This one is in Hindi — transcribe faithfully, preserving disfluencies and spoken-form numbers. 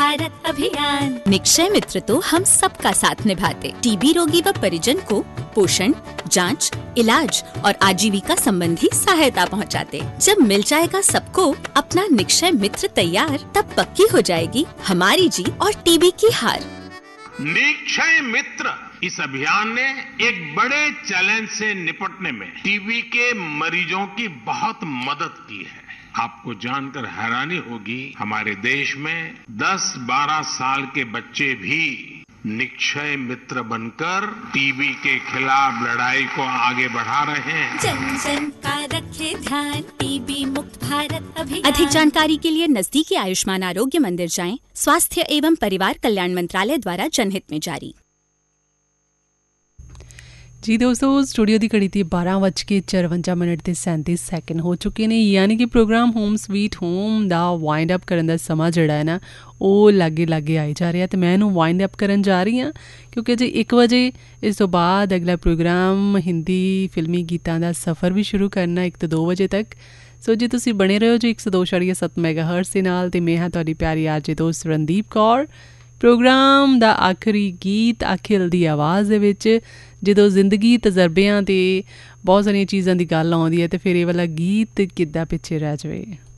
भारत अभियान। निक्षय मित्र तो हम सबका साथ निभाते, टीबी रोगी व परिजन को पोषण, जांच, इलाज और आजीविका संबंधी सहायता पहुंचाते। जब मिल जाएगा सबको अपना निक्षय मित्र तैयार, तब पक्की हो जाएगी हमारी जीत और टीबी की हार। निक्षय मित्र इस अभियान ने एक बड़े चैलेंज से निपटने में टीबी के मरीजों की बहुत मदद की है। आपको जानकर हैरानी होगी, हमारे देश में दस बारह साल के बच्चे भी निक्षय मित्र बनकर टीबी के खिलाफ लड़ाई को आगे बढ़ा रहे हैं। जन जन का रखे ध्यान, टीबी मुक्त भारत अभियान। अधिक जानकारी के लिए नजदीकी आयुष्मान आरोग्य मंदिर जाएं। स्वास्थ्य एवं परिवार कल्याण मंत्रालय द्वारा जनहित में जारी। जी दोस्तों, स्टूडियो की घड़ी थी बारह बज के चरवंजा मिनट ਤੇ सैंतीस ਸੈਕਿੰਡ ਹੋ ਚੁੱਕੇ ਨੇ, यानी कि प्रोग्राम होम स्वीट होम ਦਾ ਵਾਈਂਡ ਅਪ ਕਰਨ ਦਾ ਸਮਾਂ ਜਿਹੜਾ ਹੈ ਨਾ ਉਹ ਲਾਗੇ ਲਾਗੇ ਆਈ ਜਾ ਰਿਹਾ, ਤੇ ਮੈਂ ਇਹਨੂੰ ਵਾਈਂਡ ਅਪ ਕਰਨ ਜਾ ਰਹੀ ਹਾਂ ਕਿਉਂਕਿ ਅਜੇ ਇੱਕ ਵਜੇ ਇਸ ਤੋਂ ਬਾਅਦ ਅਗਲਾ ਪ੍ਰੋਗਰਾਮ ਹਿੰਦੀ ਫਿਲਮੀ ਗੀਤਾਂ ਦਾ ਸਫ਼ਰ ਵੀ ਸ਼ੁਰੂ ਕਰਨਾ ਇੱਕ ਤੋਂ ਦੋ ਵਜੇ ਤੱਕ। ਸੋ ਜੀ ਤੁਸੀਂ ਬਣੇ ਰਹੋ ਜੀ ਇੱਕ ਸੌ ਦੋ ਪੁਆਇੰਟ ਸੱਤ ਮੈਗਾਹਰਟਜ਼ ਦੇ ਨਾਲ, ਤੇ ਮੈਂ ਹਾਂ ਤੁਹਾਡੀ ਪਿਆਰੀ ਆਰਜੇ ਦੋਸਤ ਰਣਦੀਪ ਕੌਰ। ਪ੍ਰੋਗਰਾਮ ਦਾ ਆਖਰੀ ਗੀਤ ਅਖਿਲ ਦੀ ਆਵਾਜ਼ ਦੇ ਵਿੱਚ, ਜਦੋਂ ਜ਼ਿੰਦਗੀ ਤਜਰਬਿਆਂ 'ਤੇ ਬਹੁਤ ਸਾਰੀਆਂ ਚੀਜ਼ਾਂ ਦੀ ਗੱਲ ਆਉਂਦੀ ਹੈ, ਅਤੇ ਫਿਰ ਇਹ ਵਾਲਾ ਗੀਤ ਕਿੱਦਾਂ ਪਿੱਛੇ ਰਹਿ ਜਾਵੇ।